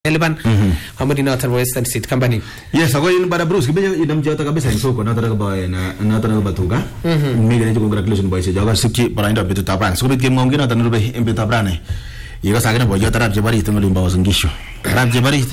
Eleban Hamadi Northern Western State Company. Yes, ako yun para Bruce, kibiya inam jata kabisa insoko na talaga ba na talaga batuga. Mega ni congratulations boy se jaga suki para inda betu tapran. So bit game ngom gina tanur be imbe taprane. Iga sagina boy jata rap jabari tungo limba wasangisho. Rap jabari.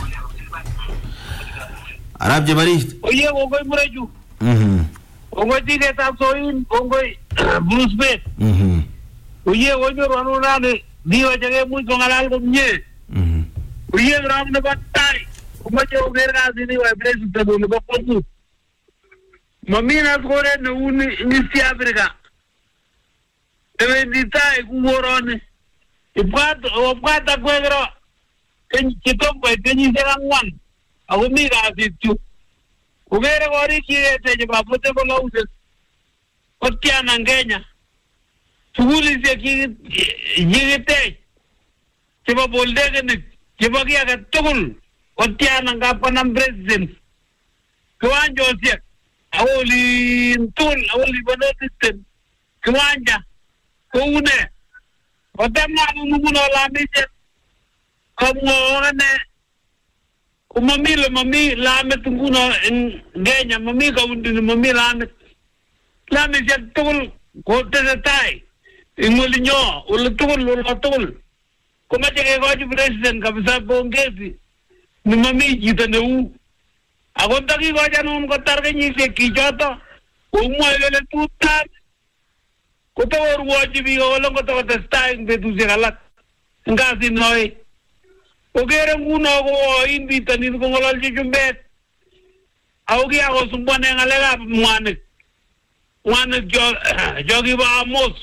Arab jabari. Oye ogoy muraju. Ogoy tige tap soin ogoy Bruce bet. Oye ojo ranu na de diwa jage muy con alal ko nye. Oye gram na batai. Umache ogerga sini wa bless tado ne bakotu. Mami na skore ne uni nisi Afrika. Ewe ditai kuborone. Ipata kwegro. Kitombo kenyi serangwan. Ako mira situ. Ugere gori kire te bapote ko lause. Otia na Kenya. Suguli se ki yigite. Tiba bolde ne tiba kia ka tukul. Otia na ngapanam president. Kiwanja osia. Awoli ntul, awoli banotistem. Kiwanja. Kuune. Otama mumuno la mise. Kamone. Mami lame tunguno in Kenya, mami kaundi mami lame siya tukul kote sa tay imulinyo ulatukul kumache ke koji president kabisa pongezi ni mami jita na ako taki koja nun kotar kanyi se kichoto umwa ilele tutan kuta waji biyo walang kota kota staying betu siya kalat ngasi noi ogere nguno ko invita ni ko ngolal ci jumbet awgi ako sumbane ngalega mwanek jogi ba amos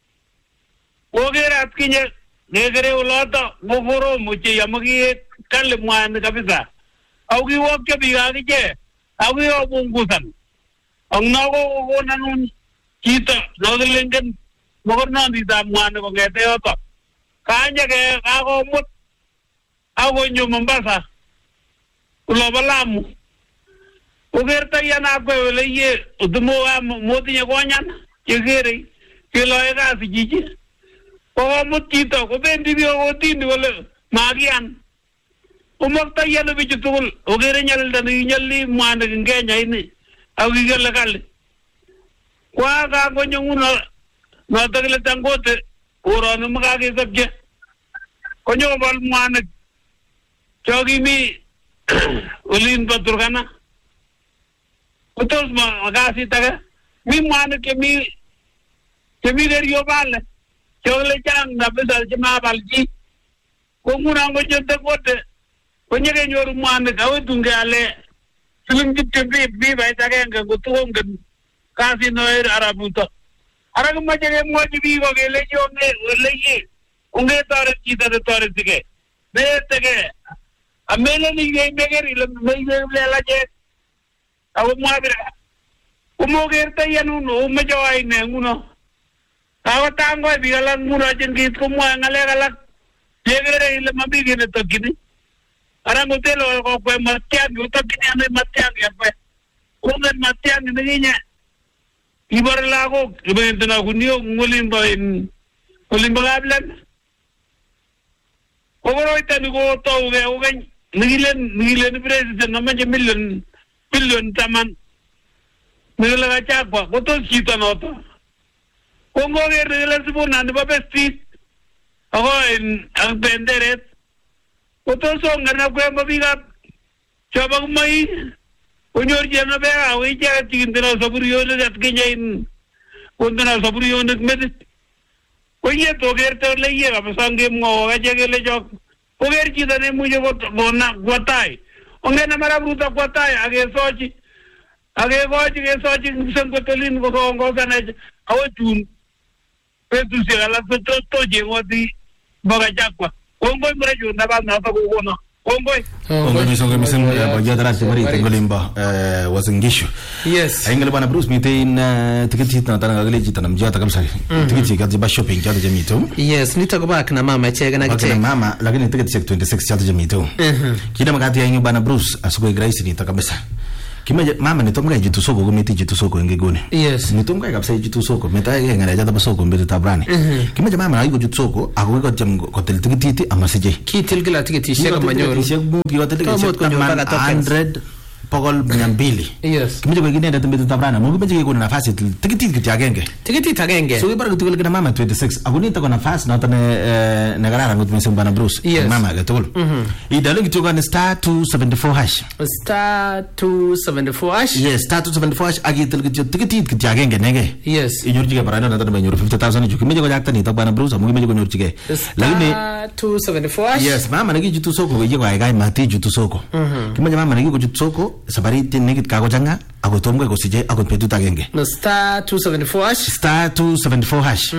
ogere atkinye negere ulata gogoro muche yamagi kalle mwanek kabisa awgi wokya biga kije awgi obungusan ang nako ko nanun kita nodlengen mogorna di da mwanek ko ngete oto kanya ke ako mut ako nyo Mombasa uloba Lamu ugerta yana kwe wale ye utumowa moti nye kwanyan yegere kilo ega si jiji koko mutito kubendi biyo kotindi wale magian umakta yana bichu tukul ugere nyalli mwanda Kenya ini au kigele kali kwa kako nyunguno notakile tangote uronu makake sabje konyo bal mwanda Chogi mi ulin paturkana. Utos magasi taga. Mi mwana kemi deriyo bale. Chogle chang na pesal chima balji. Kunguna ngo chote kote. Konyeke nyoru mwana kawe tunge ale. Silim kitte bi bai taga nga kutuongen. Kasi noer arabuto. Araga machake mwaji bi koke leji leji. Unge tore chita de tore sige. Tege. Amele ni megeri le la je awu mwabira umogerta yanuno umejoy ne nguno awa tango bigala nguno jengit ko mwa ngale gala yegere ile mabigi ne tokini ara motelo ko ko matyan utokini ane matyan yape unge matyan ne nya ibarla ko ibentena kunio ngulimba in ngulimba gablan ogoro itani ko to ugen Nigilen president namaje million taman nigila chakwa koto chito noto kongo nigila sibuna ni babe street ako in ang penderet koto songa na kwe mabigat chabang mai unyor jana bega awi chaka chikindina saburiyo na jatkinya in kundina saburiyo na kmedit oye to gerte leye kapasange mga kachagele chok Oger chita ne muje guatai. Onge na marabruta guatai age sochi sengkotolin ko sana awatun. Petu sigala to jengoti bagajakwa. Ongoy mreju na ba na ko kono. Ongoy misongo misem bagia darase mari tengolimba wasingisho. Yes. Aingal bana Bruce mitain tikiti na tanga gale jita namjia takamsari. Tikiti kazi ba shopping jata jamito. Yes, nitaka na mama chega na kite. Mama lakini tikiti 26 jata jamito. Kida makati ya bana Bruce asuko igraisi ni takabesa. kimeje mama nitom kai jitu soko komiti jitu soko ngegoni Yes. nitom kai kapsa jitu soko meta ke ngara jata soko mbele tabrani kimeje mama aiko jitu soko ako ko jam ko tel tikiti amasije Kitil kila tikiti sheka manyoru. shek ko tel tikiti 100 pogol nyambili Yes. kimeje ko gine ndate mbele tabrani mo kimeje ko nafasi tikiti kitagenge Tikiti tagenge. so ibara kutukul kina mama 26 akuni ta kona fast na tane negara ngut mesen bana Bruce Yes. mama gatul idalo kituka ni star 274 hash Star 274 hash. yes star 274 hash agitul tikiti kitagenge nege Yes. inyorjige barana na tane banyor 50000 ju kimeje ko jakta ni ta bana Bruce amu kimeje ko nyorjige lakini Star 274 hash. yes mama nagi jitu soko ko yego ai mati jitu soko kimeje mama nagi ko jitu soko sabari tin negit ka ko janga ako tomgo ko sije ako petut agenge No Star 274 hash. star 274 hash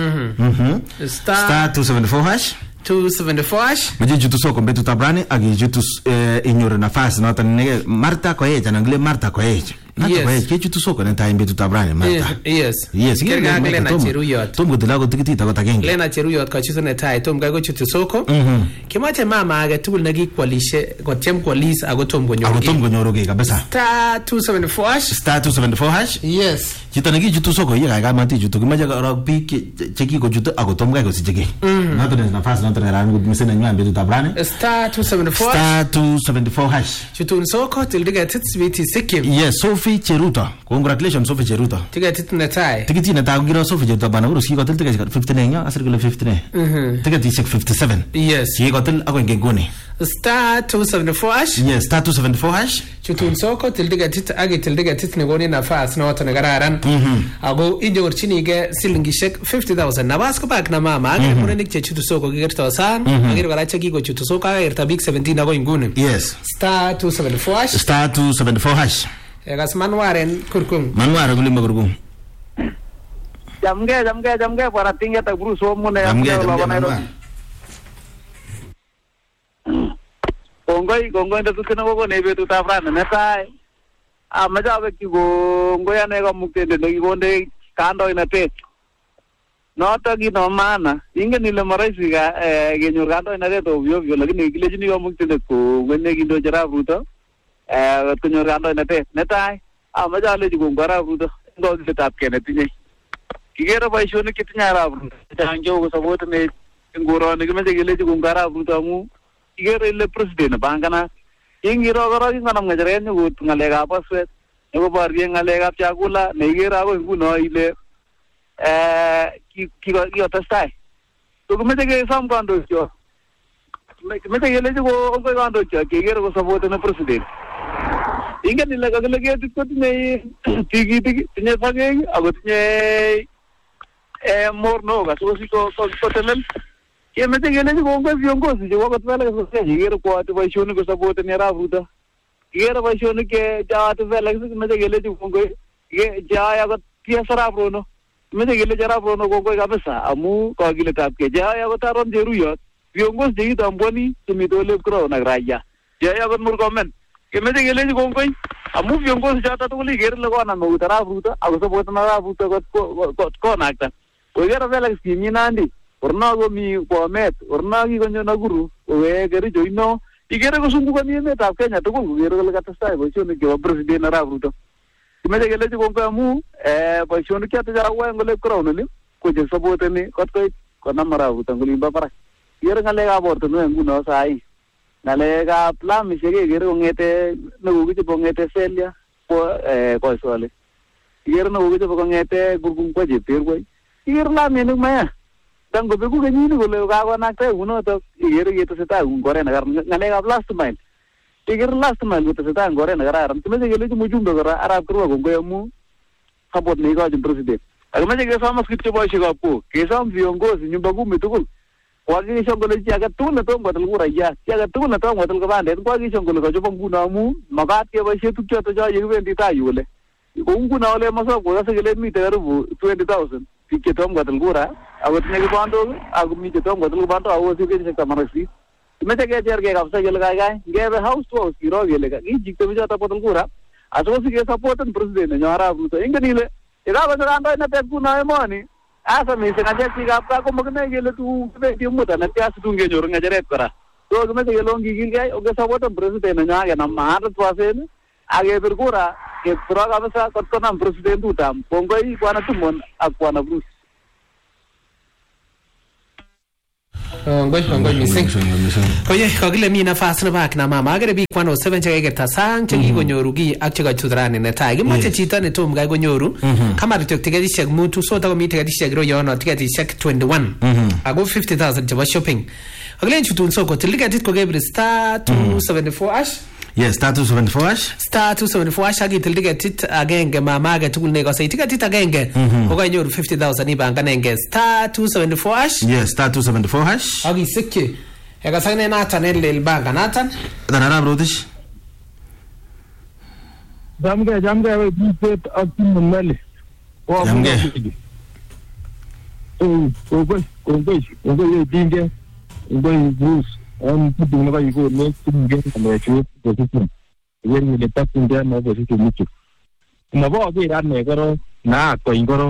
star 274 hash 274 hash. maji jutu soko mbetu tabrani agi jutu inyore nafasi na tanege Marta Koech anangle Marta Koech Yes. Koech ke jutu soko na tai mbetu tabrani Marta Yes. yes Kerga Lena Cheruyot. tom go dilago tikiti ta genge Lena Cheruyot ka chiso ne tai tom ga go chutu soko. Kimache mama age tugul nagi kwalishe ko tem kwalis ago tom go ako nyoroge. tom go nyoroge kabisa Star 274 hash. star 274 hash Yes. chito nagi jutu soko ye ga mati jutu kimaja ro pi cheki ko jutu ako tom ga ko sijege na to nafasi na to ran go misena nywa mbetu tabrani Star 274 star 274 hash chutu soko til diga titsviti sikim. yes Sophie Cheruta congratulations Sophie Cheruta Tiga titne tai. tikiti na tago gira Sophie Cheruta bana urusi ko tel tikati 59 nya asir kilo 59 tikati 57 Yes. ye ko tel ako ngegoni Star 274 hash. yes star 274 hash Chutun soko til diga tit agi til diga tit ne goni na fas na wata nagararan. Ago injor chini ge silingi shek 50000 na basko bak na mama agi mure nik che chutu soko ge gerta san agi gara cheki go chutu soko agi gerta big 17 ago ingune. yes Star 274 hash. star 274 hash Egas manwaren kurkung. manwara guli magurgu jamge para tingga ta Bruce omune jamge manwara Gongoi nda tukena go ne betu ta frana ne tai maja be ki gongoi ane ga mukte de gi gonde kando ina te nota gi no mana inge ni le maraisi ga ge nyor kando ina de to vio lakini gile jini ga mukte de ko wenne gi do jara bruto to nyor kando ina te ne tai maja le ji gongara bruto ndo de tap kene tinye kigera bai shone kitinya ra bruto janjo go sabot ne ngoro ne ge gile ji gongara bruto mu igere le president bangana ingiro garo ngana ngajare ni gut ngalega paswet ego barye ngalega chakula ne igera go nguno ile ki otastai to kumete ke sam kando cho kumete ke le go ongo kando cho ke igera go support na president inga ni lega ke tikot ne tigi tinye page ago tinye morno ga so si ko tenen mete gele ni gongo viongozi je wako twala ko se yigero ko atu baishoni ko support ni ra bruta yigero baishoni ke ja atu vela ko mete gele ni gongo ye ja ya ko tiasara brono mete gele jara brono gongo kabisa amu ko gile tap ke ja ya ko taron jeruyot viongozi je itamboni tumidole kro na raja ja ya ko mur comment ke mete gele ni gongo amu viongozi ja ta to li gere le ko na no tara bruta ako support na ra bruta ko nakta o yigero vela ki mi nandi orna go mi ko met orna gi gonyo na guru we gari joino igere go sungu ni met af Kenya to go gere go kata sai bo choni ke president na rabruto kimele gele ji gonga mu bo choni ke ta ja wa ngole krono ni ko je sabote ni ko na mara bu tanguli ba para gere ngale ga borto no nguno sai ngale ga plan mi sege gere ngete no go ji bo ngete selia ko sole gere no go ji bo ngete gurgun ko je per go gere la me no ma tango be ku ganyi ni gole ga wa nakte uno to igere yeto seta ngore na ngale ga last mile igere last mile to seta ngore na gara ram tume gele ju mujum do gara arab kru go ngoyamu sabot ni ga jum president aga me ge sama skip boy shiga po ke sam viongozi nyumba gumi tukul wagi shongole ji aga tuna to ngotal gura ya aga tuna to ngotal ga bande wagi shongole ga jobo nguna mu magat ke ba shetu to ja yegwe ndita yule ko nguna ole maso ko sa gele mi teru 20000 ke tom ngotal gura awat ne bando agu mi tom ngotal bando awu se ke kamarasi mete ke jar ke gafsa gel ga ge house to hero gele ga gi jikte bija ta potal gura aso se ke support president nyara to inganile ira ba ando na te kuna emoni asa mi se na je siga pa ko magne gele tu be ti muta na tias tu nge jor ngajare kara to mete gele ongi gil ga o ge support president nya ga na mar to asen age per gura kepura kabisa kotona president utam kongoi bwana Tumon ak bwana Bruce. Ngoi missing. Oye, kakile mi nafas nebo akina mama agere biik 107 chekekerta sang chekikonyoru ki ak chekachut rani netai. Kimache chito netom kai konyoru kama kityok tiketishek mutu so takomi tiketishek ro yono tiketishek 21 ako 50,000 chebo shopping. Kakile chutun soko til tiketit ko kebri star 274 hash. Yes, star 274 hash. Star 274 hash akitil tiketit agenge mama age tugul nekose tiketit agenge kokanyoru 50,000 ibanganenge star 274 hash. Yes, star 274 hash. Akisikyi ekasane natan elel banga natan Darara brotish. Jamge we bifet akin mele. Jamge. Ogo dinge. Ogo Bruce. Putu na yuko next game na chuo position. Yeye ni takunja na position mchu. Nabo ge ran ne garo na ko ingoro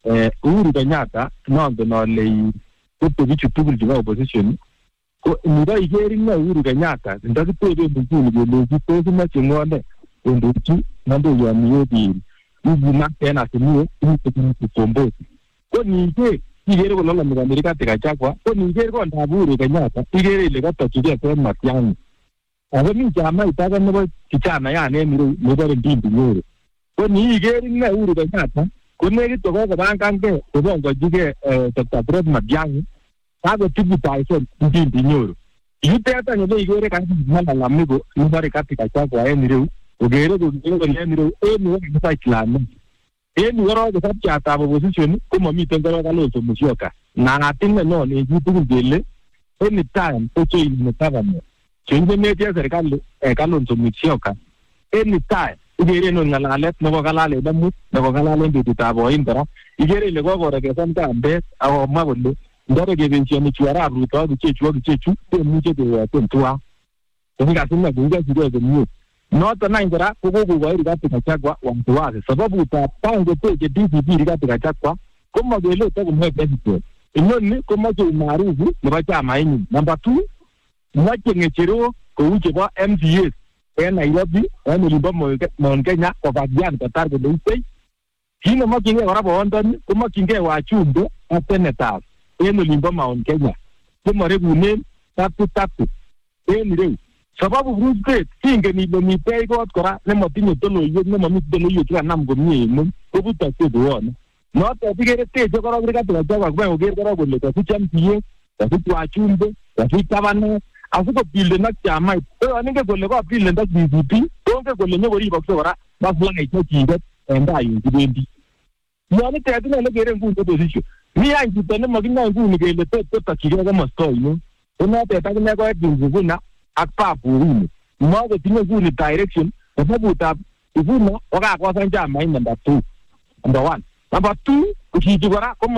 Uhuru Kenyatta nondo no le putu bichu tugul jiba opposition. Ko niba igering na Uhuru Kenyatta ndaki pede mbuni le jipo na chingone nduki nando ya miodi. Ugu na tena simu ni kukombozi. Ko nije igere ko lola Amerika tekachakwa ko nije ko ndaburu Kenyatta igere ile gatochige kwa Matiang'i abo mi chama itaga nebo kichana yani nebo ndindi nyoro ko ni igere na Uhuru Kenyatta ko negi to ko bankange ko bongo jige Dr. Fred Matiang'i sabe tibutaisho ndindi nyoro yute hata nyebe igere kan mala lamigo nibare katika chakwa enire ogere ko enire enu kwa klani enu waro ko sapcha abo position ko mami tengoro kalo to musyoka na atinne no ne jitu gele anytime ocho ni tabamo chenje media serikali kalo to musyoka anytime igere no ngalalet no kalale damu no kalale nditu tabo indra igere ile go gore ke samta ambe awo magolo ndore ke bencheni chuara bruto ku chechu te muje de tentua tinga sinna bunga jiro de mu Nota na indra kuku kwa iri katika chakwa watu wake sababu utapange peke DCP iri katika chakwa kuma gele utaku mwe president inoni kuma jo maarufu nibacha maini number 2 mwache ngechero ko uche ba MCS Nairobi limba Mount Kenya kwa bagian kwa targo deusei kino makinge warabo ondani kuma kinge wa chumbe na senators limba Mount Kenya kuma rebu name tatu reu sababu Bruce singe ni lo mitei got kora ne motinyo tolo yo ne mamit tolo yo kira nam gomie mum ko buta se doona no ta bigere te jo kora brika to jawa kwa oger kora golle ta fucham tie ta futu achumbe ta fitabana afuko bilde na chama aninge golle ko bilde nda DCP tonge golle nyo gori bakso kora basla ito kinga enda yu kibendi yani te adina le gere ngu position mi anji tene magina ngu ni gele te ta kiga ga masto ino ona te ta ne ko edingu akpa puruni mwago tinyo kuni direction sababu ivuna waka kwa sanja mai number 2 number 1 number 2 ukijibara kwa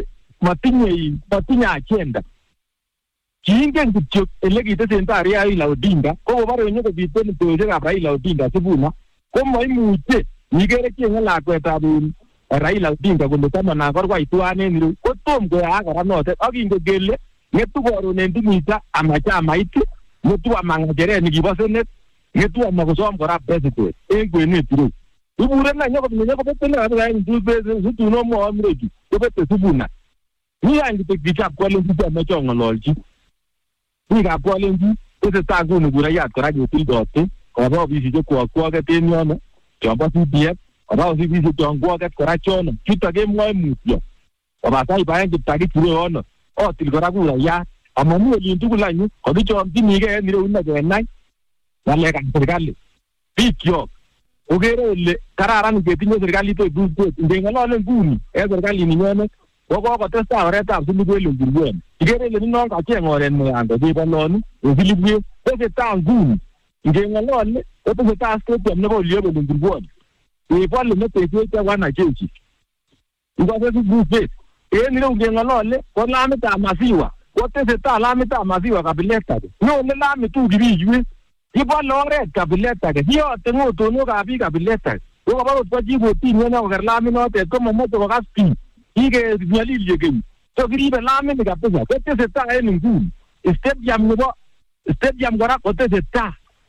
matinye agenda kinge ngutyo elegi tete Raila Odinga ko bare nyoko biteni toje ka Raila Odinga sibuna ko maimuche nigere kengala kweta bu Raila Odinga ko ndama na korwa itwane ni ko tomgo ya gara note akingo gele ngetu goro nendimita amacha maiti ngetu amangajere ni gibasenet ngetu amagosom kora president engwene tiro ibure na nyoko betene aba ndu beze zutuno mo amregi ko bete sibuna ni yangi te gichap ko lengi te machongo lolji ni ga ko lengi ese tagu ni gura ya kora je tildote ko ba bisi je ko ga tenyono jamba CPF aba bisi tongo ga kora chono kitage mo mutyo aba sai ba yangi tagi tiro ono o tilgora gura ya amamu lindu kulanyu ko bicho mtinige nire unna genai wale kan serikali pikyo ogere le kararan getinyo serikali to dudu ndengalo nguni serikali ni nyone ko testa oreta sulugo lungurwen igere le no ka chengoren mo ando de balonu ozilibwe ese ta nguni ndengalo le to ta state nebo liebo lungurwen e pole mete kwa wana chechi ngase bufe nire ndengalo le ko lamita masiwa wote se ta lamita masiwa kabileta no le lami tu gibijwe ibo lore kabileta ke yo tengo tono ka bi kabileta ko ba ko jibo ti nyona ko lami no te ko mo to ka ski ige nyali lege to gribe lami ni kapesa wote se ta ngu step jam gora wote se ta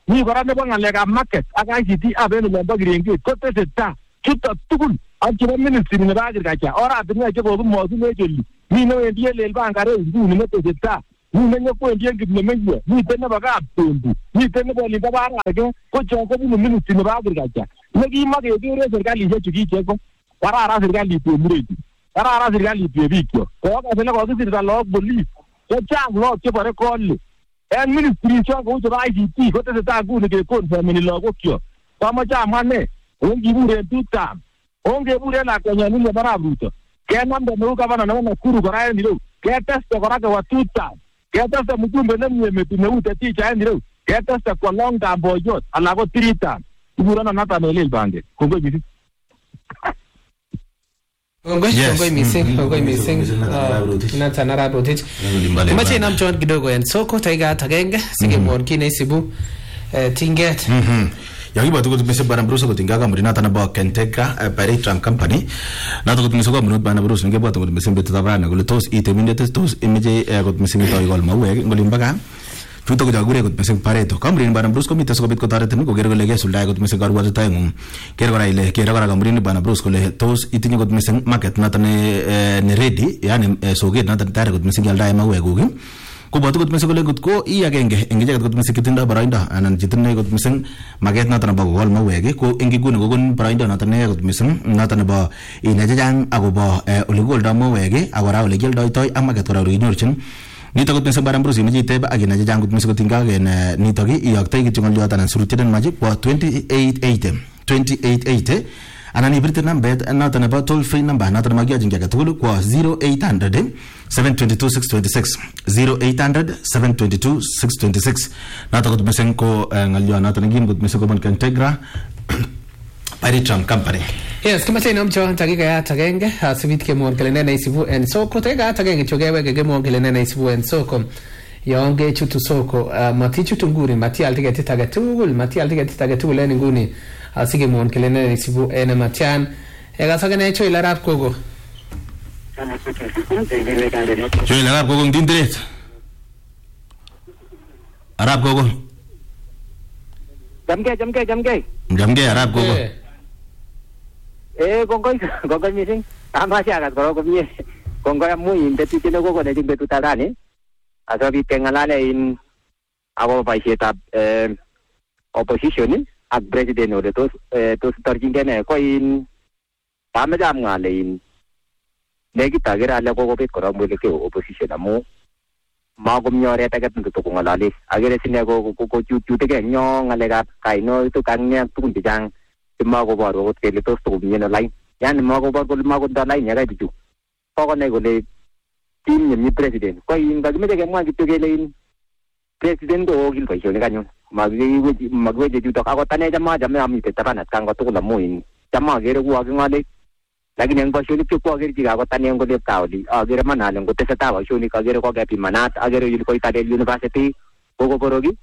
mi kora nebo ngalekab market ak ICT aben olombo Kirengit kotesetai chuto tugul ak chebo ministry nebo agriculture oratinwek chekokimosunech oli mi newendi elel Bangare nguni netesetai mi nenyokwendi en Kiplemenye miten nebo Kaptombo miten nebo olimbo Barake ko chon kobunu ministry nebo agriculture nekimokekere serkalishek chu kicheko kararan serikalit emurechu kararan serikalit bikyok kokase nekokisirta lagok polis chechang lagok chebore koli en ministry chon kou chebo ICT kotesetai nguni kekonfirmeni lagokyok komoche amwa ne ongiburen tutam ongeburen lakwenyon nebo Arap Ruto kenamde neu gavana nebo Nakuru kora en ireu keteste kora kewa tutam keteste mjumbe nemie metu neu Tetica en ireu keteste kwa long term boyot ala ko 3 term iburana Nathan Elel Bange kongoi mising. Kongoi mising Nathan Arap Rotich. Mache nam chon kidogo en soko taiga tagenge sikemwon kit neisibu tinget. Yakiboto kot mising Bwana Bruce kotinga kamuri noton nebo Kentegra Peritram Company noton kot mising komunut Bwana Bruce ngebota kot mising betutab rani kole tos itemindet tos imeche kot mising itoi kol mauwek ngolin baga chuto ko jagure kot mising Pareto kamuri Bwana Bruce komite sikobit kotoretin koker kole kesuldae kot mising karwotitoengung ker kora ile ker kora kamuri Bwana Bruce kole tos itinye kot mising market noton ne ready yani soket noton tayari kot mising yaldae mauwek kuk koboto kot mising kole ko i agenge eng icheket kot mising kitindoi boroindo anan chitindoi kot mising maket noton nebo kokol mauwek ko eng nguni kokon boroindo noton ne kot mising noton nebo inai chechang akobo ole kikoldoi mauwek ak kora ole kioldoitoi ak maket kora ole kinyorchin nitok kot mising Bwana Bruce imeche iteb ak inai chechang kot mising kotinygei ak nitok iyoktoi kityo ng'olyot anan surutiet nemach kwa 2880 anan ibirte nambet noton nebo toll free number noton nebo kiyochin ki agetugul kwa 0800 722 626 0800 722 626 noton kot mising ko ng'olyot noton nekim kot mising kobun Kentegra Peritram Company. Yes, kama tena mcho takikayat agenge asibit kemwon kele nene isibu en soko takikayat agenge chokeweke kemwon kele nene isibu en soko yonge chutu soko matichutu nguni matial tiketit agetugul en nguni asikemwon kele nene isibu en matian ekasakene choil arap kogo choil arap kogo ndindiret arap kogo jamge arap kogo kongoi mising amache akas korok komie kongoi amu tetutiet nekokonech eng betutab rani asikobit keng'alale akobo boisietab opposition ak president ole tos torchingei ne ko kameche amwa ale nekit akere ale kokobet korok mwelekeo opposition amu makomii oret age tugul kong'alale akere sine kochutegei eng yo ng'alekab kainoituk ak ne tugun chechang makoboru akot kele tos tokomii en line yani makobor kole makotindoi line yakai bichu kokonai kole team nemii president ko kakimeche kemwa kityo kele president ko okil boisionik anyun makiweche chutok akot ane cham achame amite taban atkan kotugul amu cham akere kuaking'ole lakini eng boisionik chu koakerchi akot ane kole kaoli akere man ale ngotesetai boisionik akere kokepimanat akere koitalel university kokoboroki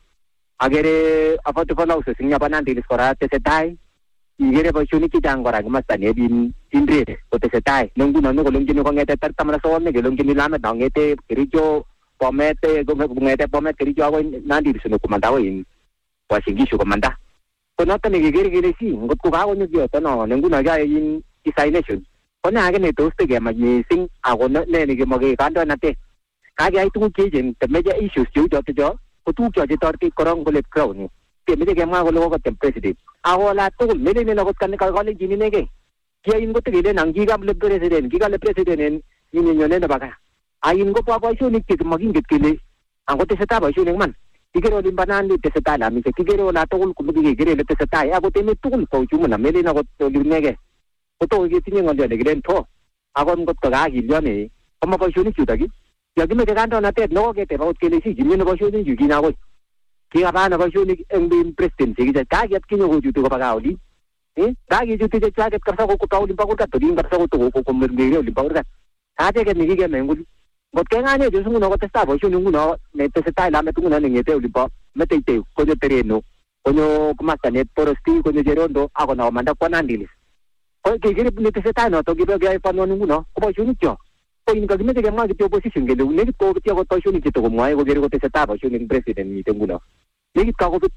akere affordable houses eng yobo Nandilis kora tesetai ikere boisionik chechang kora kimasta nebin Tindret kotesetai ne nguno nekolongchini kong'ete 19 nekelongchini Lamet nong'ete Kericho Bomet kong'ete Bomet Kericho akoi Nandilis nokomanda akoi Uasin Gishu komanda ko noton nekekere kele si ngot ko kakonyo kioto no ne nguno kyae designation ko ne age netos tekemach mising ako ne nekemoke kandoinatet kakeyai tuguk cheechen temeche issues cheu chotocho ko tuguk cho chetoreti korong kole crown kemeche kemwa kole kokotem president ako la tugul melenen akot kalenjin inegei kiyain kotekelen ang kikale president en nyone nebo gaa ayin ko boisionik chemakingen kele angotesetai boisionik man kikere olimbo Nandi tesetai lamisek kikere ola tugul kikere ile tesetai akot emet tugul kwa ujumla melen akot olinegei koto ketinye ng'olyot nekilen to akot ngot ko kakilyon komo boisionik chutok yakimeche kandoinatet nekoketeb akot kele si kimyene boisionik chu kinakoi kikabana boisionik eng president chekiche kakiat kinyo kochuti koba gaa oli kakichuti chechwaket kabisa kokuta olimbo kurgat olin kabisa komermere olimbo kurgat kacheket nekikeme nguli ngot keng'anye chu nguno kotestai boisionik nguno netesetai Lamet nguno neng'ete olimbo Meteitei konyo Tereno konyo komasta ne Porosti konyo Cherondo akona komanda kwa Nandilis ko kekere netesetai noto kibekeyai panoni nguno ko boisionik cho ko kakimeche kemwa kityo opposition kele nekit koketyo akot boisionik chetokomwoe kokere kotesetai boisionik president mite nguno nekit kakobetyi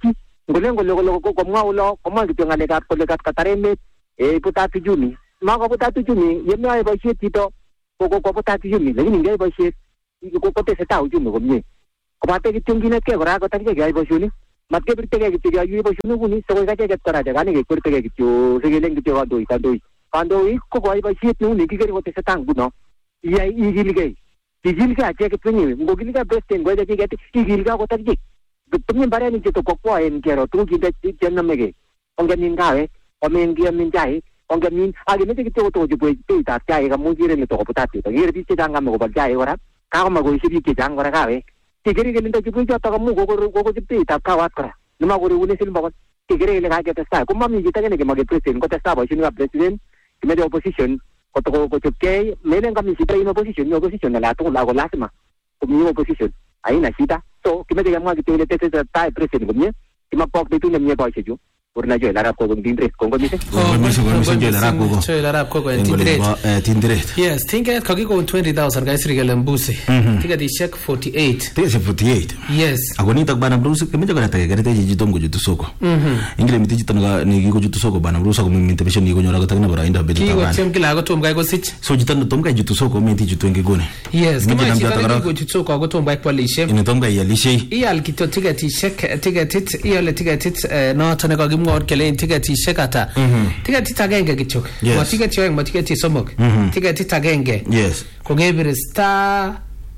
ngolen komwa ulo komwa kityo ngalekab kole katkatar emet butat uchumi makobutat uchumi yemeyoe boisiet chito kobutat uchumi lakini ngeyai boisiet kotesetai uchumi komie kobate kityo nginetkei kora kotakike keyai boisionik matkebirtegei kityo keyai boisionik kuni sikoi kacheket kora chekani kekwertegei kityo sikelen kityo kandoik ko koyai boisiet neuni kikere kotesetai nguno iyai ikilgei acheket wenyewe ngokilgei president koyai chiket ikilgei akot akichek tumie mbarenik cheto kokwoen kero tuguk chenomegei ongemin kawek ongemin chaik ongemin akemeche kityo kotokochubwech beitab chaik amu kere nitokobutat chito kikere biik chechang ame kobol chaik kora kakomach koishi biik chechang kora kawek kekere kele ndochubwech chotok amu kokochub beitab kawat kora nemakorewune siling bokol kekere kele kaketestai komami kit age nekemake president kotestai boisionikab president kimeche opposition kochubkei melen kami shida in opposition ala tugul ako lazima komi opposition haina shida so kimeche kemwa kityo kele tesetai president komie kimakbok betut nemie boisiechu Urna Joel Arap Kogo Tindret Kongo mise Joel Arap Kogo Tindret yes tinget kakikon 20,000 kaisiri kele mbusi tiketishek 48 yes akonitok bana Bruce kemeche kora takekerete chichitom kochutu soko ingile miti chito nikikochutu soko bana Bruce akomiminte besho nikonyora kotakina boroindo betut tabana kikotyem kila akotom kai kosich so chito netom kai chutu soko menti chutu engikone yes kama chito nikikochutu soko akotom kai kwalishe inetom kai ialishe iyal kityo tiketit iyale tiketit noto nekakimwa kele tiketishek ata tiketit agenge kityo matiketit yoeng matiketit somok tiketit agenge yes kokebir star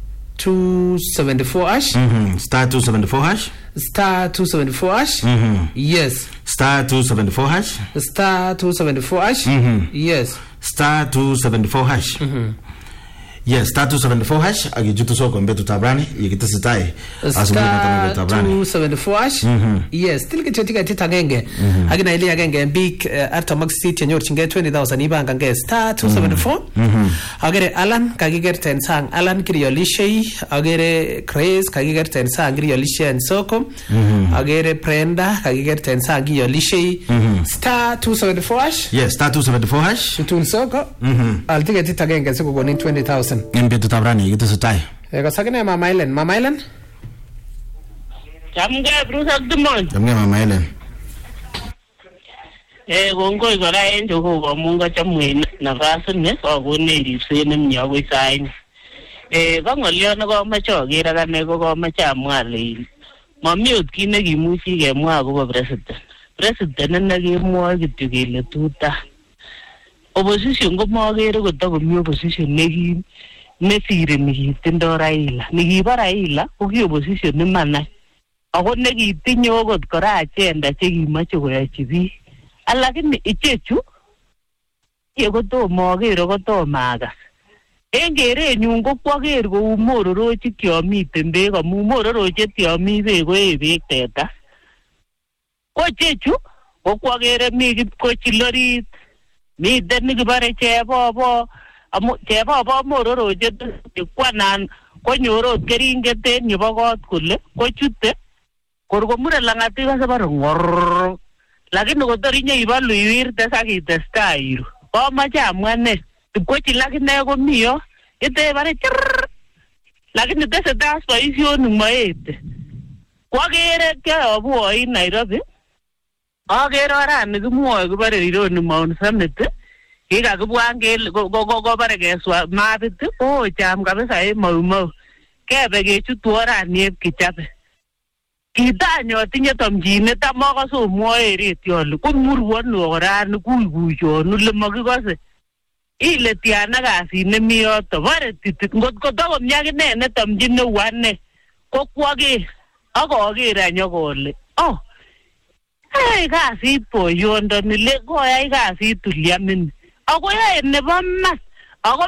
274 hash star 274 hash star 274 hash yes star 274 hash star 274 hash yes star 274 hash yes star 274 hash akijutu soko mbetu tabrani yikitasitai star 274 hash yes tilkichotika titagenge akina ile agenge big artamak city yenyorchingei 20,000 ibangange star 274 agere Alan kakigerten sang Alan kiriyolishei agere Grace kakigerten sang kiriyolishei soko agere Brenda kakigerten sang kiriyolishei star 274 hash yes star 274 hash tutun soko altige titagenge sikokonin 20,000 Mbetu tabrani yikitasitai kasakine Mama Ellen Chamge Bruce Abdumon. Chamge Mama Ellen. Kongoi kora en Jehova amun kachomwech nafasit ni kokonech ripset nemie akoi saini. Ko ng'olyot nekomoche aker akane ko komoche amwa ale momi ot kit nekimuchi kemwa akobo president nekemwoe kityo kele tuta. Opposition komokere kotakomi opposition nekim nesire nikitindoi Raila. Nikibo Raila ko ki opposition nemanai. Ako nekitinye okot kora agenda chekimoche koyochi biik. Lakini ichechu yekotomo aker kotomo akas. En kerenyun ko kwoker kou mororochik yomiten beek amu mororochik yomi beek koee beek teta. Ko ichechu ko kwokere mi kipkochil orit, miten nikibore chebobo amu chebobo mororochik kwanan konyor ot keringet en yubo kot kole kochute kor komure lang'at ikose bare ng'orr lakini kotor inye ibolu iwirte sakitestai iru komoche amwa ne kipkochil akine komi yo ite bare chirr lakini tesetai boisionik moete kwakere kiobu oin Nairobi akere orani kimwoe kibore Ironi Mount Summit kikakibwan kele kobare keswa mapit cham kabisa en Maumau kebe kechutu orani ep kichabe kitanyo tinye tomchinet amakase omwoe retio ole komurwon orani kuikuchon ole makikose ile tiana kasit nemi yoto bare titit ngot kotakomi akine netomchin neu ane ko kwoker akaker any akole hey kasit boyondoni le koyai kasit tuliamini ako yae nebo mas ako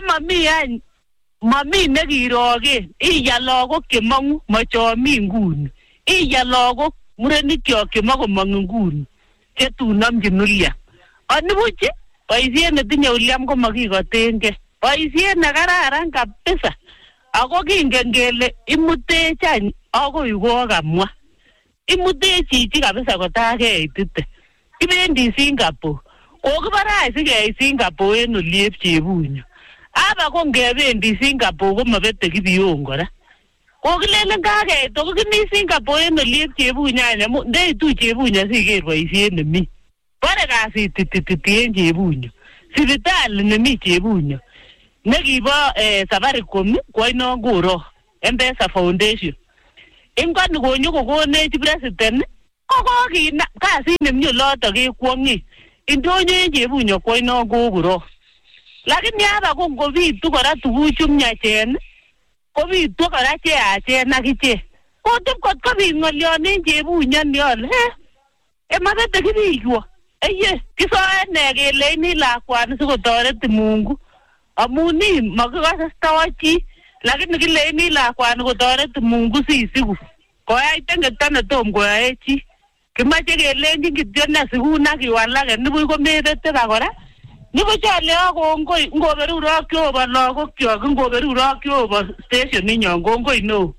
mami nekirogen iya lagok chemong'u machomi nguni iya lagok murenik kyok chemakomong nguni chetunamchin Uliam anibuchi boisiet netinye Uliam komakikotengei boisiet nekararan kabisa ako kingen kele imutech any akoi kokamwa imutech chichi kabisa kotakeitite kibendi Singapore kokibarach sikei Singapore en oliep chebunyo aba ko ngebendi Singapore komabete kibion kora Kokilele kage to kimi Singapore no liep chebunya ne ndai tu chebunya siker boisiet nemi. Bare kasi tititien chebunya. Sibitali nemi chebunya. Nekibo Safaricom koino nguro M-Pesa Foundation. Ingani konyo kokonech president kokokina kasi nemnyo loto kekwongi. Indonyo chebunya koino nguro. Lakini hapa kongobitu kora tuguchu myachen. Kobitu kora cheachen akiche. Kotip kot kobit ng'olyonen chebunyon yole. Mabete kibiywo. Eye, kisoe ne keleini lakwani sikotoret Mungu. Amuni makikose stochi, lakini kileini lakwani kotoret Mungu sisiku. Koyai tengekto netom koyae chi. Kimache kelenji kityo nesikuna kiwalake nibuch komebete kora. Nibuchale kongoi ngoberurok Jehova lagokyok ngoberurok Jehova station ninyo kongoi no.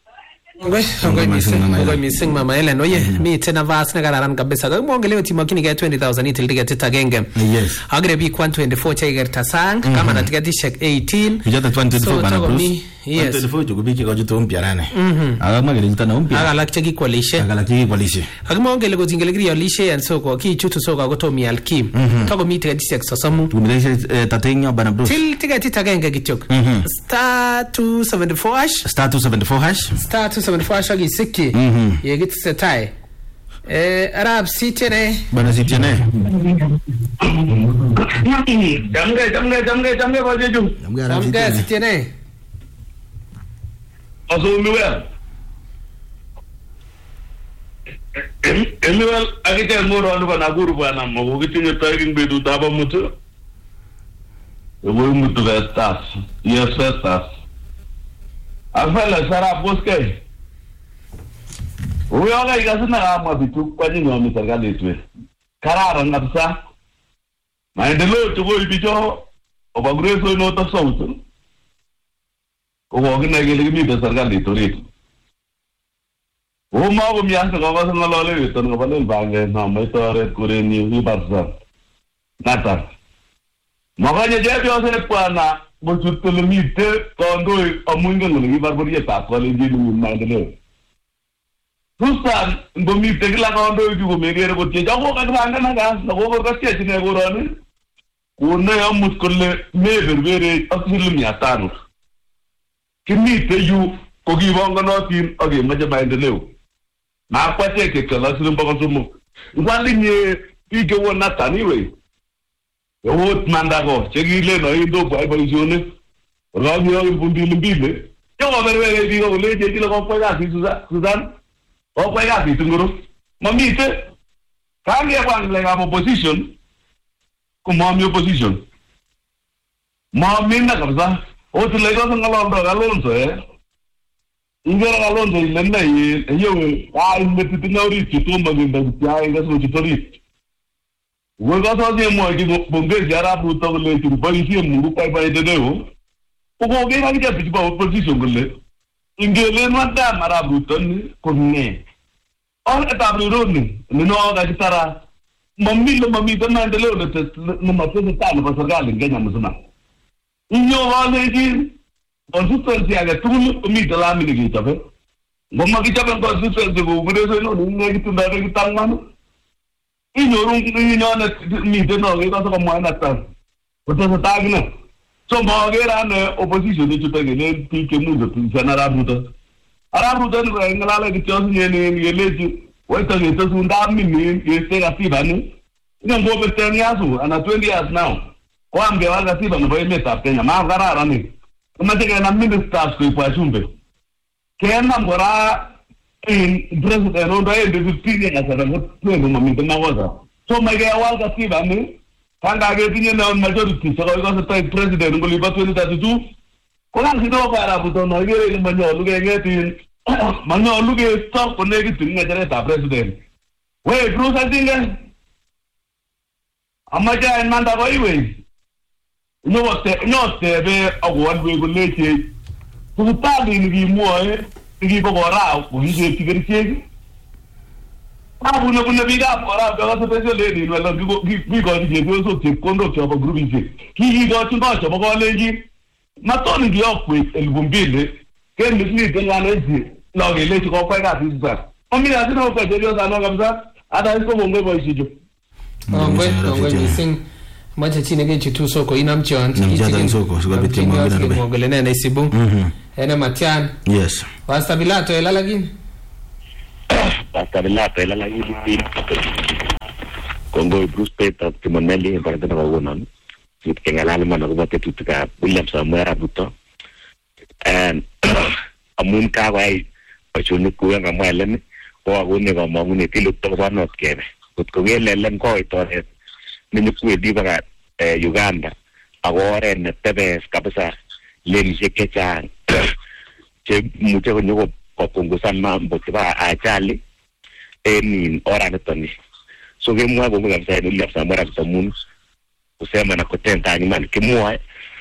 Ngoi missing Mama Ellen. Oye, miten nafas nekararan kabisa. Kakimwongelea timokinigei 20,000 itil tiketit agenge. Yes. Agere biik 124 chekikerta sang kama na tiketishek 18. Ijoto 124 bana Bruce. Yes. 124 chuko biik chekojute umpya rane. Akamwa kele chito na umpya. Akalak chekikwalishe. Kakimwongele kotingele kiriolishe en soko kichutu soko akotomi alkim. Takomi tiketishek 30. Tumilishe tatenyo bana Bruce. Til tiketit agenge kityok. Star 274 hash. Star 274 hash. Star 274 hash agisikyi. Yekitesetai. Arab sitene. Bana sitene. Jamge bajeju. Jamge sitene. Asumiwel. Emiwel akite moro andu bana guru bana mo kitinye tagging bedu daba mutu. Ewe mutu vestas. Yes vestas. Afela sara boske. Uyoga ikasina kama bitu kwa nini wa serikali yetu. Kararan kabisa. Maendeleo tuko ibicho obagreso inota sauti. Kwa kina kile kimi serikali yetu. Mago miasa kwa kasa ngalole yetu ngabale bange na maitore kureni hibarza. Nata. Maganya jebi osene pana bochutelemite kondo amunga ngoli barbariya tatwale jini maendeleo. Susan ngomi tegla kondo jugo megere botie jago kadanga na gas na go gaske chine gorane. Kunne amus kolle meberbere asil miatano. Kimite yu kogibonga notin age maje maendeleo. Na kwate ke kala sirum bagosumu. Ngwali nye ige wona taniwe. Yowot mandago chegile no indo kwa boisione. Rabi yo bumbile mbile. Yo berbere digo le jeji lo ko ya Susan. Opa ya kitunguru. Mamite. Kami ya kwangile ngamo opposition. Kumami opposition. Mami na kabisa. Otu lego ngalondo galonzo Ingera galonzo ilenda yewe metutinga uri chitumba nginda ya inga so chitori. Wega so je mo ki bonge jara buto le chirbaisi mungu pai dedeo. Ugo ge ga ki pichba opposition gole. Ingele nwanda mara buto ni kunne. On etablo ni no ga kitara. Mami to maendeleo no mapende tano kwa serikali Kenya mzima. Inyo wale ji consistency aga tulu mi dalami ni gitabe ngoma gitabe consistency go gudeso no ni gitunda re gitangano inyo rungi inyo na mi de no ga so mo na ta oto tagna so mo gera na opposition de chutage ne tike mundo tunana arabuto ni ngala ga chos ni leji weta ni to sunda mi ni este ga sibani ngo beteni yasu ana 20 years now kwa mbe wanga siba no meta Kenya ma garara ni Umateke na ministers kwa chumbe. Kena mbora president ondo ende 15 years ago no mamite mawaza. So mage walga siba ni kanga getinye na majority so ko so president ngoli ba 2032. Kona sino para buto no gere ni manyo luge ngeti manyo luge stop ko negi tinga jere ta president. We Bruce Adinga. Amaja en manda boiwe. No be awon we guleke ku tali ni moe ni bogora ku ni tigirike abu no kuna biga bora ba so pese le ni wala bigo ni je so te kondo cho ba grubi je ki go tu ba cho ba leji ma to ni yo ku el bumbile Ken miten ngaleji no ngelechi ko kwa kasi sasa. Mimi lazima kwa jelio sana kabisa hata hizo bongo boisijo. Ngwe missing macha chine ke chitu soko inam chon Namjata soko sikabit ke mwangina rube. Mwangile na isibu. Ene Matian. Yes. Basta bilato ela lagin. Basta bilato ela lagin. Kongo Bruce Peter Timonelli para tena kawonan. Kengalala man ako tutuka William Samuel Abuto. And amun ka wai pachuni kuya ngamwelen ko agune ko mangune tiluk to banot kene. Kut ko gelelen ko ito nini kuedi baga Uganda agora ne tebes kabisa lenje kechan che mucho ko nyoko kopungusan mambo tiba ajali enin ora netoni so ke mwa ko kabisa ile samara tamun kusema na kutenda ni man kimwa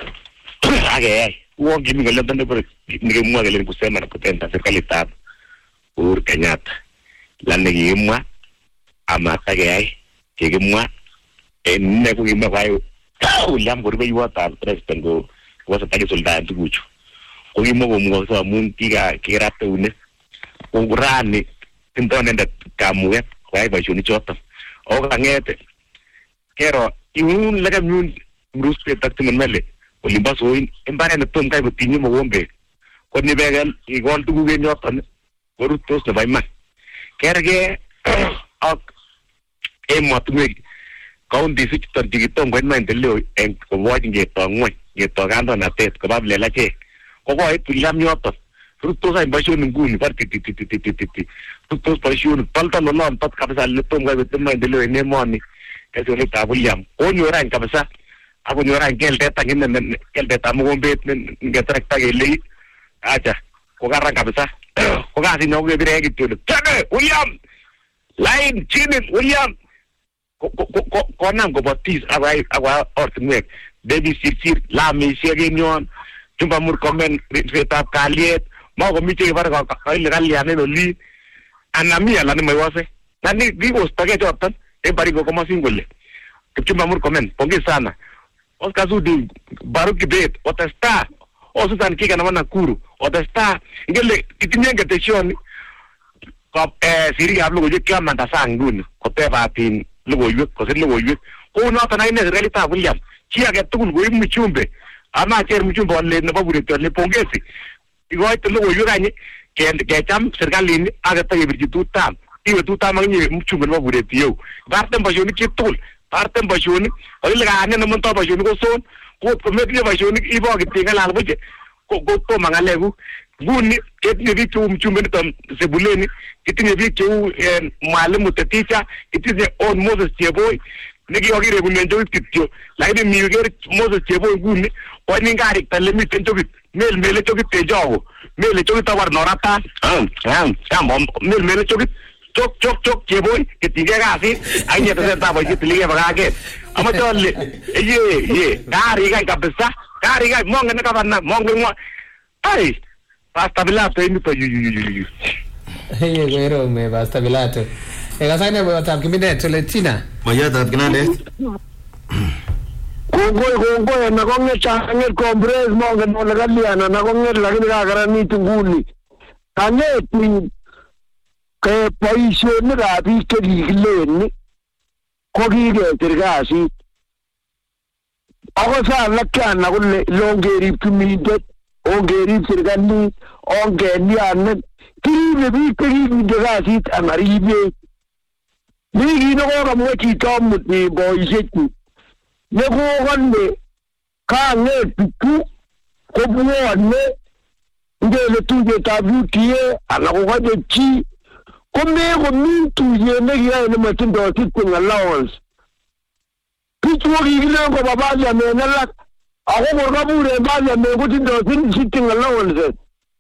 age wo gimi ngale tande por ni mwa gele kusema na kutenda serikali tab Uhuru Kenyatta lanne gimwa ama tage ke gimwa ne ko gimwa bayo William ko ribe wata president go wasa tagi soldat tugucho ko gimwa ko mo so mun tiga kirate une ko rani tindone nda kamuet kwai ba chuni choto o kangete kero iun laga mun Bruce Peter Timonelli olimba so embare na tom kai butinyi mo wombe ko ni begal igol tugu ge nyoton ko rutos na bayman kerge ak emotwe county sitan digitom ko man delio en ko wajin ge to ngwe ge to gando na tet ko bable la che ko ko itu lam nyoton rutos ay basyo nguni parti rutos basyo palta no non pat kabisa le tom ga betum man delio ne moni kasi ulit William ko nyoran kabisa ako nyoran gel deta ngin gel deta mo gombet ngetrak tageli acha ko garra kabisa ko kasi no ge biregi tu William line chinin William ko nam go batis awa ortmek debi sir la mi siege nyon tumba mur komen reta kaliet mo ko mi che bar ko ile galiane no li anamia la ne mai wase nani digo stage jotan e bari go como single tumba mur komen pongi sana Oscar Zudi baru kibet otasta osusan kika na Nakuru otasta ngele kitinyenga teshoni ko siri hablo go jekya manda sangun ko te batin lugo yuk ko se lugo yuk ko no ta naine realita William chia ke tukul go imi chumbe ama cher mchumbe wale na babure to le pongesi igo ite lugo yuk ani ke cham serikali ni aga ta yibirji tutam iwe tutam ngi mchumbe na babure tiyo bartem bajoni kitul partem bajoni ole ga ane naman to bajoni ko son ko medle bajoni ibo ke tinga la buje ko to mangalegu guni ketni bi tu mchumbe tam sebuleni kitni bi tu mwalimu teticha kitni on Moses Cheboy nigi ogire bunenjo kitio lakini miuger Moses Cheboy guni oni ngari tale mi tento bit mele to kit tejo mele to tawar norata mele to kit chok Cheboy kitiga gasi anya to ta boy kitliga bagage ama tolle ye gari ga kabisa gari ga monga na kabana monga mo ai basta bilato ini to yu Hey guero me basta bilato e gasane bo tap kimine toletina Maya tap kinande Kongo na konge change compres monga no la galiana na konge la gina garani tunguli kaneti ke paisyo ni rabi ke diglen ko gige tergasi ako sa lakkan na kulle longeri kumide ongeri tergani ongeni anne kiribe bi kiribe tergasi amaribe ni no ko mo ti tom ni boyseku ne ko gonde ka ne tutu ko buo ne ngele tuje tabutie ala ko gode chi ko me ko min tuje ne ya ne matin do titin allowance pitu ri gile ko baba ya me na la ako mo ga bure ba ya me ko tin do titin allowance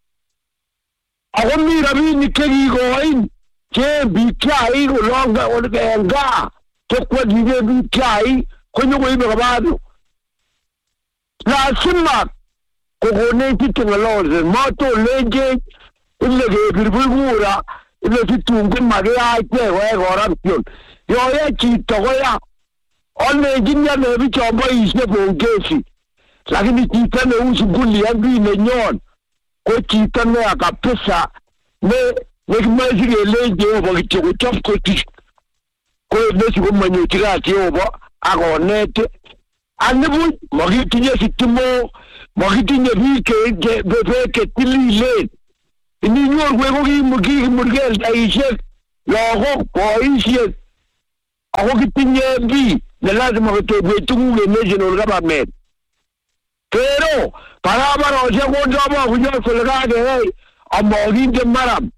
ako mi rabi ni kegi go in che bi kai ko longa o ga to ko gide bi kai ko nyugo ibe ba do la simma ko ne titin allowance ma to leje ile ge birbulgura ile titungu mage ya ke we corruption yo ya chi to ya ole ginya le bi chombo ise bo ngesi lakini chi tane usuguli ya bi ne nyon ko chito ne akapesa ne kimazi gele Jehova kityo kuchop koti ko nesi ko manyochira Jehova agonete anibu magitinye sitimo magitinye bike tilile ini nyor gwego gi murgel daishek logo boishek ako kitinye bi ne lazima kutebwe tungu national government pero para oje ko ndoma kunyo kolgade hey amoginde maram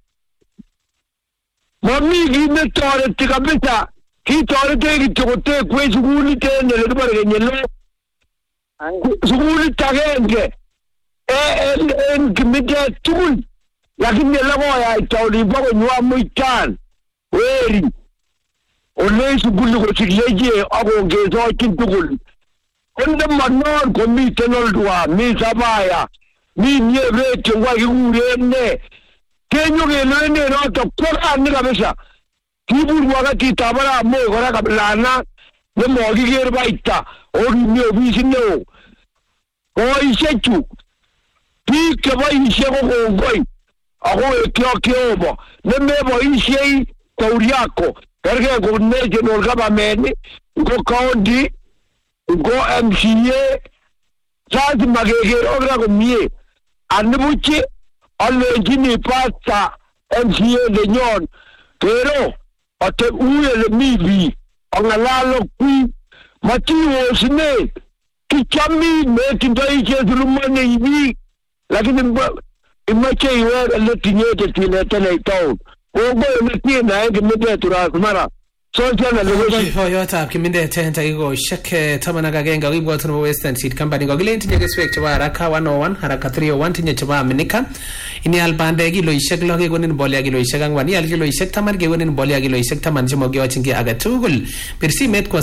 mami gine tore tikabisa ki tore te kitote kwe suguli tene le bare nyelo suguli tagenge en kimide tun lakini lego ya itauli bako nywa muitan weri ole suguli ko tileje agongezo kintugul onde manor komite noldwa mi sabaya mi nyebe tengwa yurene kenyo gelene roto kwa ni kabisa kiburu wakati tabara mo gora kablana ne mogi gerba itta ori mi obisi no o isechu ti ke ba ise ko goi ago ekyo ne mebo ise tauriako perché con national government ko county go MCA sazi magegero gra ko mie anibuchi alejini pasta MCA de nyon pero ate uye le mibi angalalo kui matiwo sine kichami me kindai che zulumane ibi lakini imache iwe le tinyete tinetele ito ogo ne na ngimede turakumara Sonjana leweshi Toyota kiminde tenta igo sheke tamana gagenga wibwa tuno Western Seed Company go gilenti nyege swek chwa haraka 101 haraka 301 tinye chwa Amerika ini albande gilo ishek loge gonin bolya gilo ishek angwani al gilo ishek tamar ge gonin bolya gilo ishek taman jimo ge wachinge aga tugul persi met kwa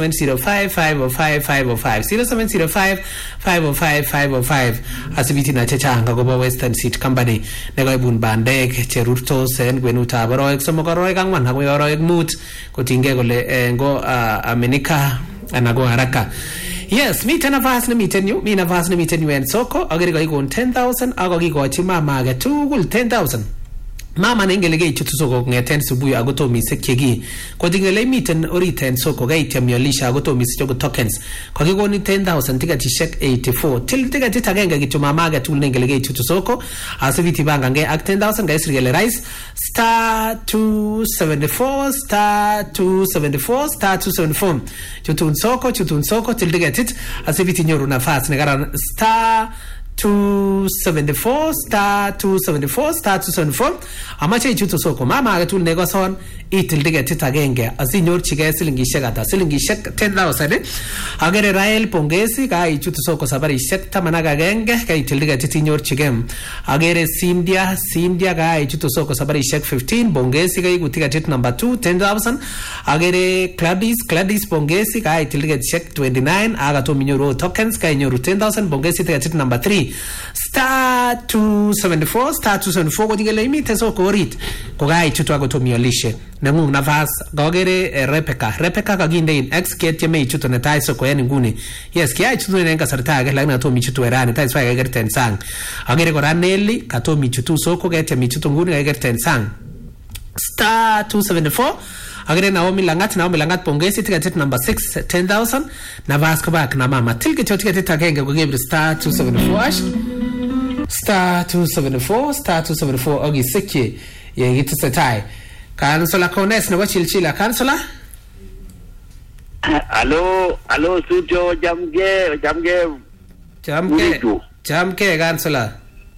07055505 07055505 asibiti na checha anga go Western Seed Company nego ibun bandek cherurto sen gwenuta baro ek somogoro ek angwan hago yoro ek mut kutinge kole ngo Amerika anago haraka yes mi tena vas na miten en soko agere go ikon 10,000 ago gigochi mama age tugul 10,000 mama nengelege chutu soko ngeten subuhi agoto misekegi kodingele miten oriten soko gaitem yolisha agoto misjogo tokens kogigoni 10,000 ticket shek 84 til ticket tagenge gitu mama age tugul nengelege chutu soko asiviti banga nge ak 10,000 guys rigele rice *274 chutun soko til ticket asiviti nyoru nafas negaran *274 amache ichutu soko mama agatul negoson itil ticket agenge asinyor chige silingishek ata silingishek 10,000 agere Rael Pongesi ka ichutu soko sabari shek tamanaga agenge ka itil ticket tinyor chigem agere Cindia ka ichutu soko sabari shek 15 Pongesi ka igu ticket number 2 10,000 agere Gladys Pongesi ka itil ticket shek 29 agato minyoru tokens ka inyoru 10,000 Pongesi ticket number 3 *274 kodingele imite soko orit kogai chutu agoto miolishe nangu navas gogere Rebecca kaginde in ex kete me chutu ne tai soko yani nguni yes kia chutu ne ngasarta ga lagna to mi chutu erane tai swa ga gerten sang agere ko Ranelli kato mi chutu soko gete mi chutu nguni ga gerten sang *274 agere Naomi Langat Pongesi ticket number 6 10,000 navas ko bak na mama tilke ticket tagenge go gebre *274 ogi seke ye gitu setai kansula kones na wachilchila kansula Hello studio jamge kansula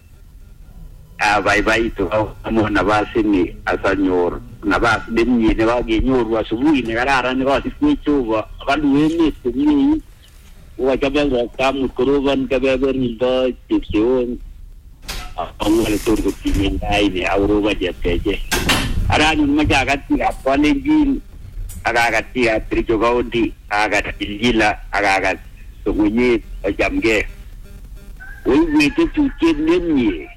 bye to amo nabasi ni asanyor nabas denni ne wagi nyoru asubuhi ne garara ne wasi kuchuwa balueni ni wa kabel kam kuruban kabel ndo tipsion awal turut timin dai ne awro bajeteje arani majagati apalengin agagati atrijo gaudi agati jila agagat sunyi jamge we tu kenni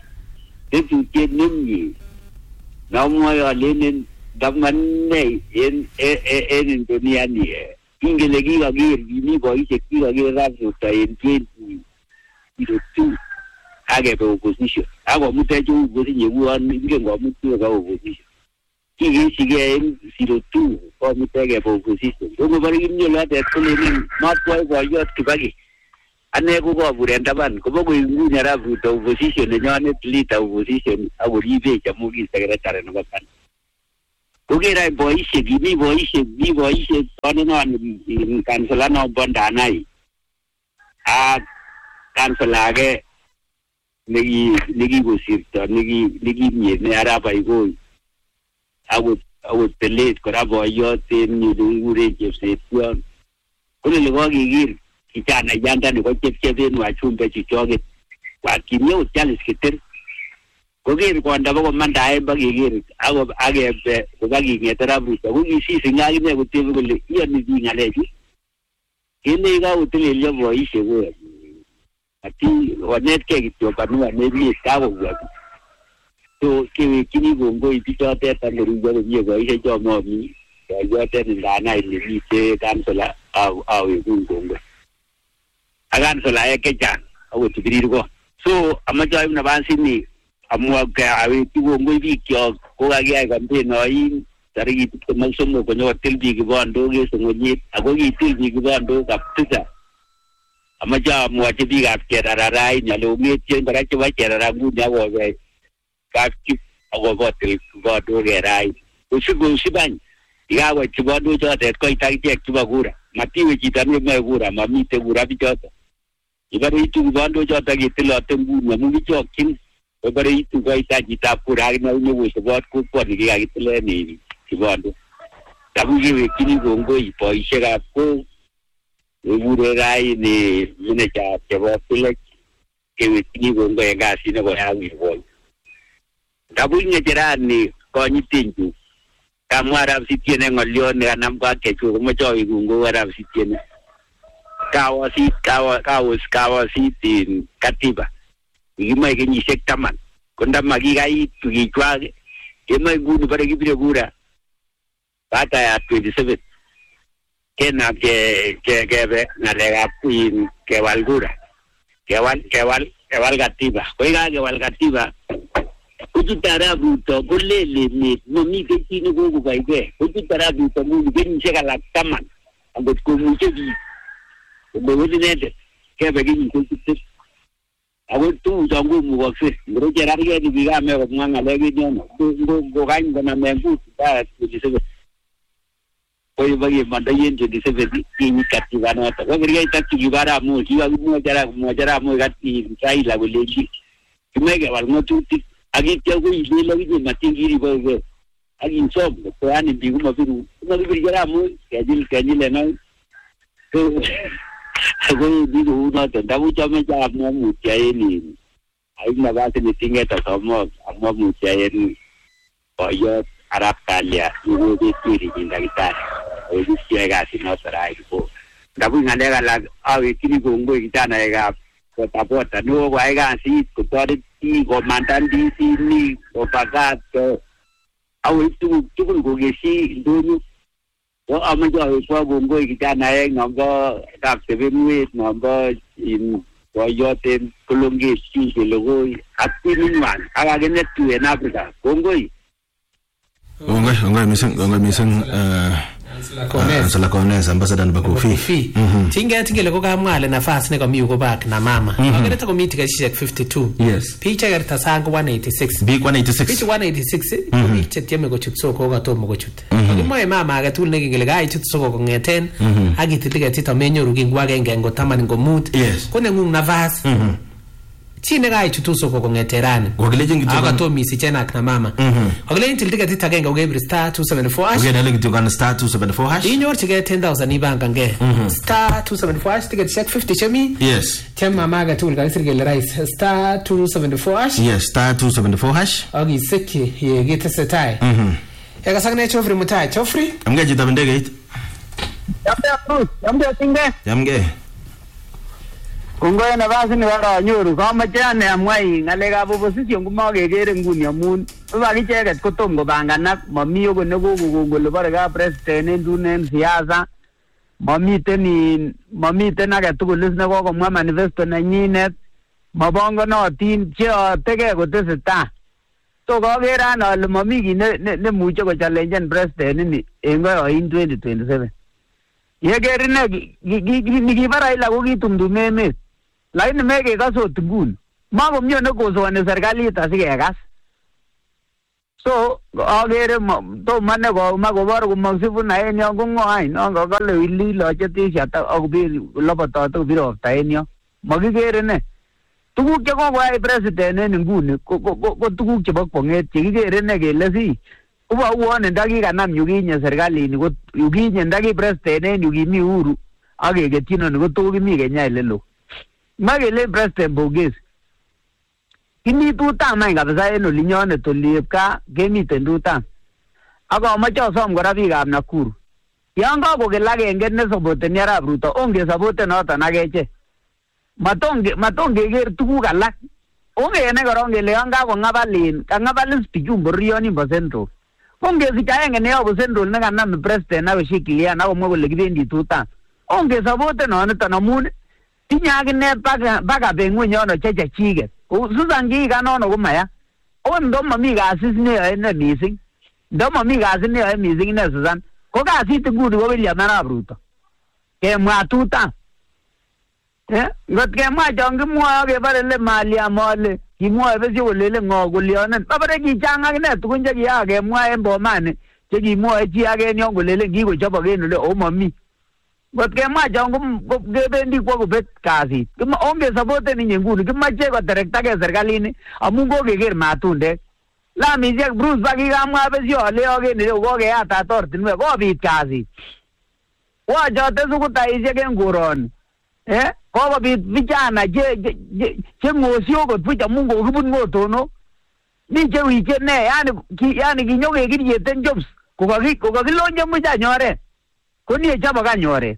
na moyo lenen damanne en dunia ni ingelegi gagir ni boy cheki gagir rabu ta en 20 age be opposition ako mutech opposition yeguan ingen ko mutu ka opposition sige 02 ko mutech ka opposition ko bari kimyo la de kulini matwa ko yot kibagi ane ko ko burendaban ko bo nguni ara buto opposition nyane leader opposition awuribe chamugi secretary no bakan Kukira boishe kono in kansala no bondanai kansala ge nigi gosirta nigi ne araba igo awut pelet kora boyote ni dungure jefsetion kule lego gigir kichana yanda ni ko chepchepen wa chumbe chichoge wa kimyo chalis kiter Kogir ko anda ko mandae bagigir ago agebe ko bagingeta buta ko isi singali ne ko tibu ko iya ni ngaleji kene ga utile le boishe go ati onet ke gityo kanu ne bi ka go to ke kini bongo ipito te ta le rugo ni go ise jo mo mi yo te ndana ni te kansala au bongo agan sola e ke jan awo tibiri go so amaja na bansini amua ka awi tiwo ngoi kyo ko ga ga kampe noi tarigi tumasomo ko no tilbi ki bondo ge songonyi ago gi tilbi ki bondo kaptisa amaja amua tibi ga kerarai nyalo ngi chen bara chwa kerara mu nya wo ge ka ki ago go til bondo ge rai usigo usiban ya wa chibondo jo te ko itai te kibagura matiwe kitani me gura mami te gura bijota ibari tu bondo jo ta gi tilo tembu mu gi chokin Obare itu ga ita pura na ni wo so bot ku ko ni ga itele ni kibondo tabu ge kini gongo ipo ishega ko ure rai ni mine cha chebo pile ke kini gongo ga sine ko ya wi wo tabu ni jerani ko ni tinju kamara sitiene ngolio ne anam ka ke ku mo cho gongo ara sitiene kawa tin katiba Igimai ke ni sektaman konda magi gai tugi twage emai gudu bare gibire gura bata ya 27 kena ke be na lega puin ke walgura ke wal gatiba koiga ke wal gatiba kujitara buto golele ni no mi ke tini go gaide kujitara buto mu ke ni seka la taman ambo ko mu ke bi bo wudinete ke be ni ko Ago tu jangu mu wakse ngro jerarge di biga me ko nganga legi no go gain bana mengu ta dise koy bagi mandayen je dise ni kativana ta ko gari ta gibara mu kiwa mu jara mu gatti sai la golegi kimege wal mo tu agi te go ile la gi matingiri bo go agi sob ko ani bigu ma biru ma bi jara mu kajil na to Ago biru na ta dabu chama cha amwa mu chae ni ai na ba se ni tinga ta somo amwa mu chae ni oyo arab kalia ni de tiri ni kita o di siega si no sarai ko dabu ngale ga la awi kini gongo kita na ga ko tapota no ga ga si ko tore ti go mandan di si ni o pagato awi tu go ge si do Yo amaja ko gongo kita naik nomor tak sebenwe nomor in koyote kulungi si logo ati minwan aga genet tu en Africa gongo misang Salakones ambassador Bakofi tinga tingele ko kamwale nafasi ne komi uko back na mama agereta ko mitika shek 52 yes picha gereta sango 186 big 186 picha 186 picha tieme ko chutso ko ga to mo ko chute mo mama aga tul ne ngele ga chutso ko ngeten agitiliga tita menyoru gingwa gengo tamani ngo mut ko ne ngung nafasi chine ga chutuso ko ngeterani ogeleje ngito aga to misi chena na mama ogeleje tilika titagenga ugebri star 274 hash ogeleje ngito kan star 274 hash inyor tige 10000 ibanga nge star 274 hash tige check 50 chemi yes chema maga tulga isirgele rice star 274 hash yes star 274 hash ogi seki ye gete setai ega sangne chofri mutai chofri amgeje tabendege it yamge Kungoya na basi ni wala nyuru kama jane amwai ngalega opposition kuma gegere nguni amun ba kicheket kotomgo banganak mamiyo ko nego gogolo barga president ndunen siasa mamiten age tugul ne ko komwa manifesto nenyinet mabanganotin cheyotegei kotesetai. So kakeran ale mami ki nemuche kochallengen president ini en koyoin 2027. Yeker ine nikiba Raila ko kitumdum emet, lakini mekekasot nguni, makomie nekosoni serikalit asikekas. So akere tomo ine komach kobor komong Sifuna en yon ko ng'o any non kakale Willy loche t-shirt akobir lobotote kobir ropta en yon, makikere ne. Tuguk chekokoyai president en nguni ko tuguk chebo kwong'et chekikere ne kele si ubauon ndakikanam yukinye serikalini ko yukinye ndaki president en yukimi Uhuru akeketyinoni ko tokimi Kenya elelo. Makele president Bongezi kimi tutam any kabisa en olinyonet oliep kaa kemiten tutam. Akomoche asom kora biikab Nakuru, yon kakokel agenge nesopoteni Arap Ruto ongesopoten noton akeche. Matongeker tuguk alak. Ongene korong kele yon kang'abalis bichun bororionin bo Central. Ongesich aenge neyobu Central nekanam president akoshikilian akomwa kole kibendi tutam. Ongesopoten noniton amun tinye akine baka beng'weny yono chechechiket. Susan kiikanono komaya. O ndo mami kasit neyoe ne mising. Ndo mami kasit neyoe mising ne Susan. Ko kasit nguni ko William Arap Ruto. Kemwa tutam. Ngot kemwa chon kimwoe kebare le Maliam ole kimwoe besyo kolele ng'o kolyonen. Babare kichang akine tukun chekiyaa kemwa en Bomani chekimwoe chi ake en yon kolele kikochobok en ole o mami. Ngot kemwa chon kebendi kwa kubet kasit. Ongesopoten inye nguni kimache koterektake serikalini amun kokeker matundek. Lamisiek Bruce bakikamwa besyo ole yoken ile kokeyatat ortinwek kobit kasit. Wachote sukutaisiek en koroni. Kokobit vijana che ng'osio kot buch amun kokibut ng'otonok. Mi chewiche ne yani kinyokekirieten jobs kokakilonje much any oret. Ko nie chobok any oret.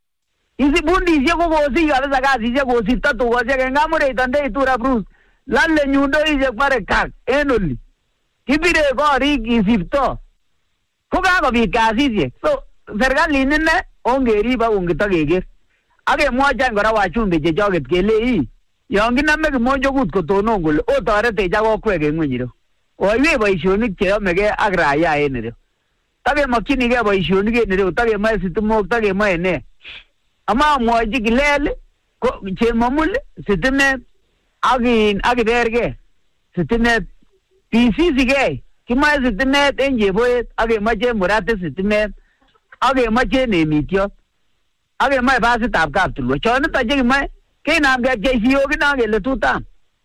Isi bundisiek ko kosich kabisa kasisiek kosipto tukosiek en Kamureito ndeitu Bruce. Lale nyundoisiek bare kak en oli. Kibire korik kisipto. Ko kakobit kasisiek. So serikalit ine ongerib ak ongetokeker. Akemwochi any kora wachumbi chechoket kele yon kiname kimonjokut kotonon kole otoretech ak okwek en ng'weny ireu. Oiwech boisionik cheyomegei ak raia en ireu. Takemokyinigei boisionik en ireu, takemoe sitimok, takemoe ne. Amamwochi Kilel, Chemomul, sitimet ak Kibergei. Sitimet bisisigei. Kimoe sitimet en Cheboet akemoche en Murati sitimet akemoche en Emitiot. Akemoe basitab Kaptulwo. Chonito chekimoe kinam kepcheisio kino kele tutam.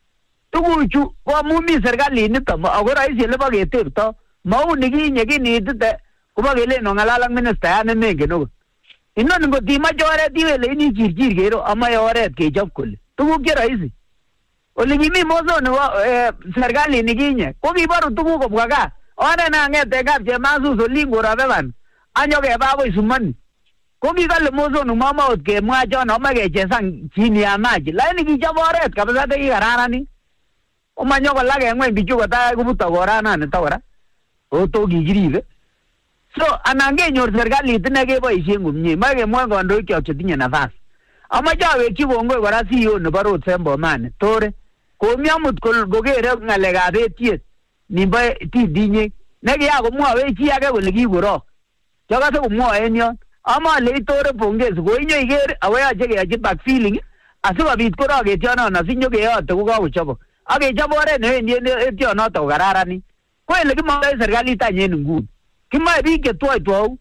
Tuguchu ko amun mi serikalinito ako rahisi olebo ketebto. Mau nikinye kinitite kobo kelen ong'alal ak ministayat nemengen okot. Inoni ngot imache oret iwele ini chirchir kero amoe oret kechop kole. Tuguk che rahisi. Ole kimi mosoni serikalit nikinye ko kiboru tuguk kobwa gaa. Oret nang'ete kap Chemasus olin korobeban anyokeba akoi Sumoni. Ko kikale mosoni mama ot kemwa chon ome kechesan chini ya maji. Lakini kichop oret kabisa tekikararanit. Omanyokolak en ng'weny bichu kotai kobutok orananito kora. Oto kikiribe. So anan kenyor serikalit ine keboisien komie. Moe kemwoe kandoikyok chetinye nafas. Amoche awekyi kongoi kora CEO nebo Roads en Bomani Tore. Komi amut kokere ng'alekab etiet nimbo tidinyek. Nekiya komwowech chi age kole kikorok. Chokose komwoe en yon. Amale Tore Bongezi ko inyo iker akoyoche keyochi backfilling asikobit korok etionon asinyokeyote ko kakochobok. Akechop oret newendi etionoto kokararanit. Ko ele kimondoi serikalit any en nguni. Kimoe biik chetwoitwou.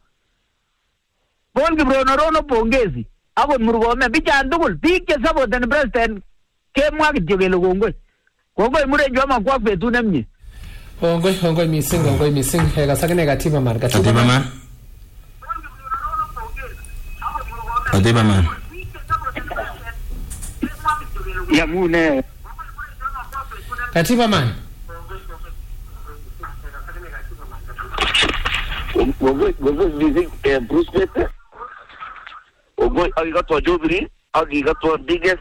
Paul Kiprono Bongezi akot Murkomen bichan tugul biik chesapoteni president kemwa kityo kele kongoi. Kongoi muren choma kwak betut nemie. Kongoi mising kasakine Katiba Man. Katiba Man. Yamune. Katiba Man. Ogoi music Bruce Peter. Ogoi akigatwa Jobiri, akigatwa Diges.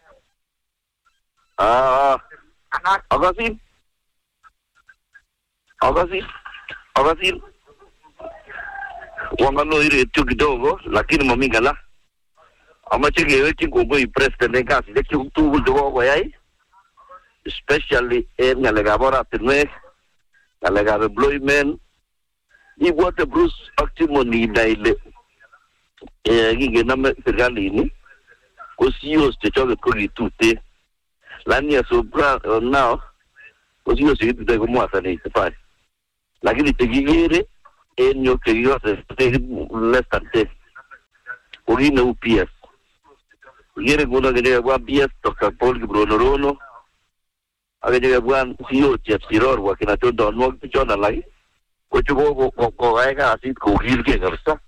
Agasin. Wangalo iretyo kidogo lakini mamingala. Amache kewekyi kongoi president en kasit tugul chekokoyai especially in ngalekab oratinwek, ngalekab employment. Ibwate Bruce actimony na ile kingename serkalini ko CEOs chechoket ko kitute. Lani so now ko CEOs kitute ko mwaka 85. Lakini tekigere en yo kegiyose less than 10. Ogine UPS. Yere guna gene bwa PS Dr. Paul Gibronorono. Agene bwa CEO Jeff Siror wa kina tondo no kichona lai. Ko chugo ko aika asit ko hilge kabisa.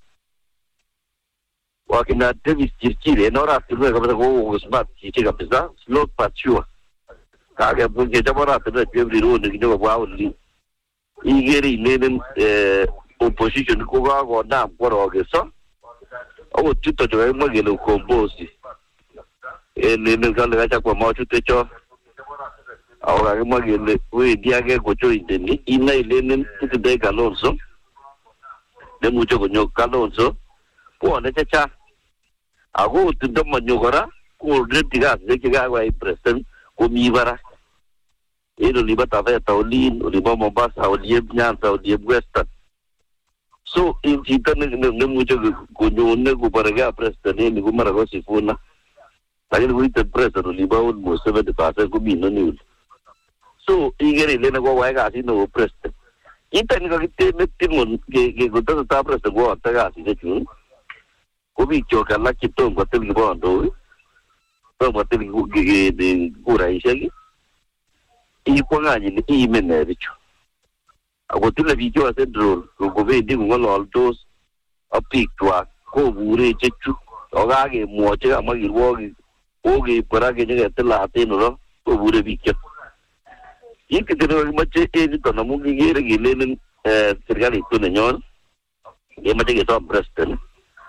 Wa kina Davis Chirchire nora tilwe kabisa ko smart chiche kabisa. Slot patua. Kage bunge jamara tena Jeffrey Road kidogo bwa oli. Igeri nenen opposition ko ga na kwa ogesa. Awo tuto jo magelo kombosi. Nenen kale gacha kwa machu techo. Ahora magele we diage gocho indeni ina ilenen tude Kalonzo. De mucho goño Kalonzo. Po ne chacha. Ago tudo manyogara ko retiga de que ga president ko mibara. Ilo libata va taulin, liba Mombasa, lieb Nyanza, lieb Western. So in chita ne mucho goño ne ko paraga president ni ko marago sifuna. Lakini kuita president liba un mo 70% ko bino ni. So igere lena ko waiga asi no president. Ita ni ka kite metimon ke ko ta president ko ta ga asi de chun. Ko bi choka la kito ko tel ko ndo. To ko tel ko ge de kura ishagi. I ko ngani ni I mene bicho. Ako tula video asendro ko be di ngolo altos apik twa ko bure chechu. Oga ge mo che amagirwo oge para que llegue a la ateno ko bure bicho. Iki teno mache e to na mungi gere gilenen sergali to nenyon. Ye mache ke to president.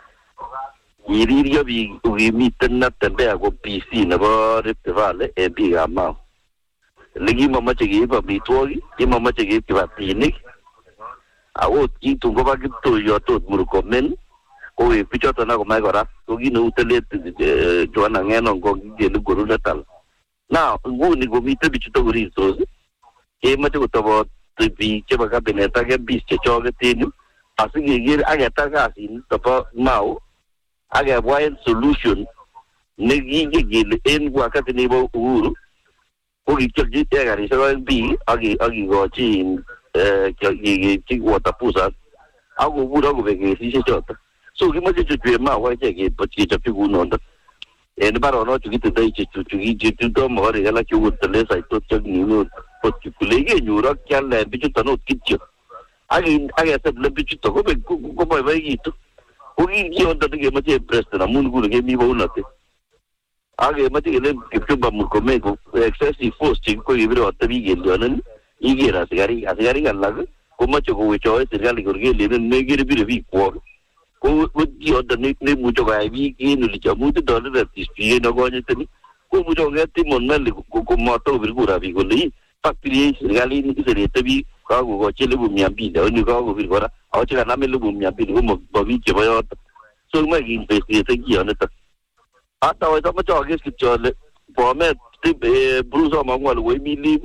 Iriria bi miten na tembe ako PC na ba reptevale e bi gama. Legi mama chege ba bitwogi, e mama chege ki ba tinik. Awo ki tungo ba gito yo to muruko men. O e pichota na ko mai gora. Ko gi no utele joana ngeno ko gi le goru natal. Now, nguni go mite bichuto guri so. E mache ko to bi che ba ka beneta ke bis che choge tinu. Asige gir aga ta ga sin to pa mau. Aga wide solution negi gele en wakati ni bo uhuru ogi chji tega ni so bi agi go chi ki wata pusa ago bura go be si se chota so ki mo je je ma wa je ke po chi chapi gu no en baro no chi te dai chi chi to mo re la ki u te le sai to chi ni no po chi kulege nyura kya le bi chi to no ki chi agi se le bi chi to go be go ba ba gi to Ugi onda de mache president amun guru ke mi baunate age mache le kipcho ba murko me ko excessive force chin ko ibro atabi geldonan igera sigari gallag ko mache ko wecho sigali gorge le ne gere bi bi ko ugi onda ne mucho ga bi ki no li chamu de dollar de tispie no go ni tani ko mucho ga timon na le ko mato bir gura bi ko li pakri sigali ni se le tabi ka go chele bu mi ambi da ni ka go bir gora aw chega na me lu bu mi ambi ko mo babi che ba so ma gi investigate gi ona ta ata wa ta ma cho ge ski chole po me ti bruzo ma ngwa we mi li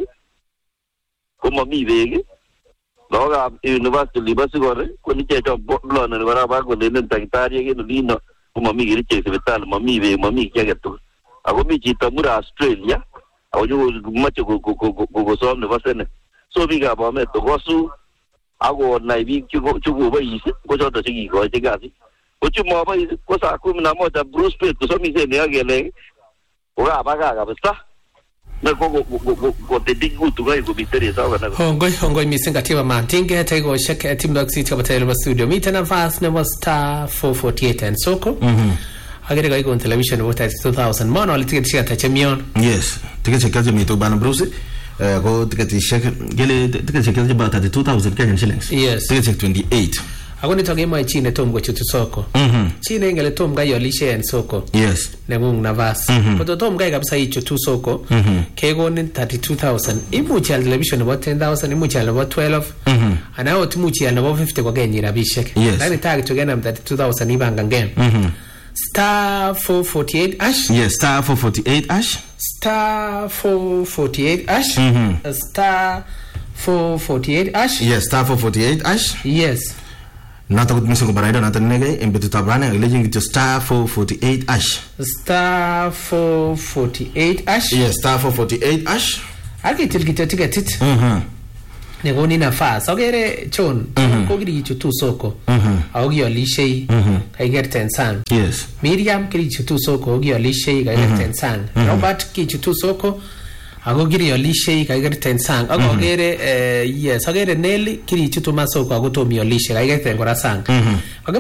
ko ma mi vege lo ga university li ba sigore ko ni che to lo na gora ba ko le ta gitari ge no li no ko ma mi ge che se betal ma mi ve ma mi che ge to ago mi chi ta mura Australia aw ju ma che go so ne ba sene so bi ga ba me to go su ago na bi chu go ba yi ko cho to chi go che ga si Ochu mo ba ko sa ku na mo da Bruce Pitt so mi se ne agele ora ba ga basta na ko te digu tu ga go biteri sa ga na hongoi mi singa tiwa mantinge te go shek team dog city hotel studio mi tena fast ne was star 448 and soko agere ga go television vota 2000 mono ali ticket ta chemion yes ticket ka mi to ban Bruce go ticket shek gele ticket ka ba ta 2000 Kenyan shillings yes ticket 28 Agoni toge mai chine tom go chutu soko. Chine ngele tom ga yoli shen soko. Yes. Nengung navas. Koto tom ga kabisa hi chutu soko. Kego ni 32,000. Imu chal television about 10,000. Imu chal about 12. Ana o timu chal about 50 kwa genyi rabishek. Yes. Dani tagi togena 32,000 ibanga gen. Star 448 ash. Yes, star 448 ash. star 448 hash star 448 hash. Yes, star 448 hash. Yes. Nata kut missing ko baraida nata nege embetu tabrane legend with star 448 hash. Star 448 hash. Yes, star 448 hash. Ake tilgita ticket. Negoni nafasi ogere chon ko giri chutu soko augi olishei kaiger tensang. Yes. Miriam giri chutu soko augi olishei kaiger tensang. Robert ki chutu soko ago giri olishei kaiger tensang. Ago ogere yes ogere Nelly giri chutu masoko ago to mi olishei kaiger tengora sang.